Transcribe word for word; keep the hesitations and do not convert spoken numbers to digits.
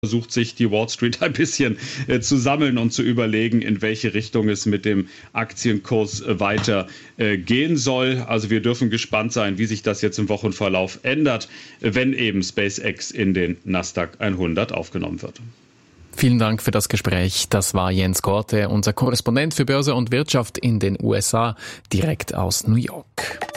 versucht sich die Wall Street ein bisschen äh, zu sammeln und zu überlegen, in welche Richtung es mit dem Aktienkurs äh, weiter äh, gehen soll. Also wir dürfen gespannt sein, wie sich das jetzt im Wochenverlauf ändert, äh, wenn eben SpaceX in den Nasdaq hundert aufgenommen wird. Vielen Dank für das Gespräch. Das war Jens Korte, unser Korrespondent für Börse und Wirtschaft in den U S A, direkt aus New York.